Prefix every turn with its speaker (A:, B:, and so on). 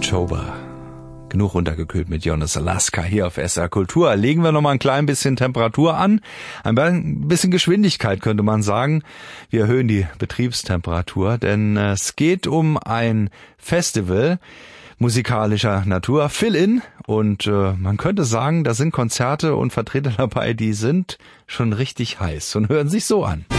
A: October. Genug runtergekühlt mit Jonas Alaska hier auf SR Kultur. Legen wir noch mal ein klein bisschen Temperatur an. Ein bisschen Geschwindigkeit könnte man sagen. Wir erhöhen die Betriebstemperatur, denn es geht um ein Festival musikalischer Natur, Fill-In. Und man könnte sagen, da sind Konzerte und Vertreter dabei, die sind schon richtig heiß und hören sich so an.